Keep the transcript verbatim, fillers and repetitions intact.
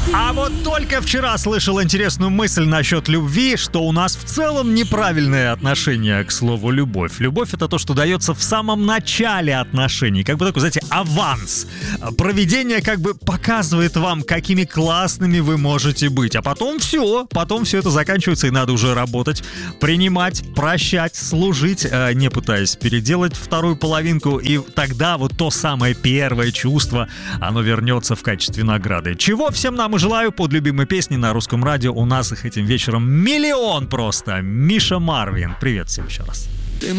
А вот только вчера слышал интересную мысль насчет любви, что у нас в целом неправильное отношение к слову «любовь». Любовь — это то, что дается в самом начале отношений. Как бы такой, знаете, аванс. Провидение как бы показывает вам, какими классными вы можете быть. А потом все. Потом все это заканчивается, и надо уже работать, принимать, прощать, служить, не пытаясь переделать вторую половинку. И тогда вот то самое первое чувство, оно вернется в качестве награды. Чего всем нам и желаю под любимой песней на русском радио. У нас их этим вечером миллион просто. Миша Марвин. Привет всем еще раз.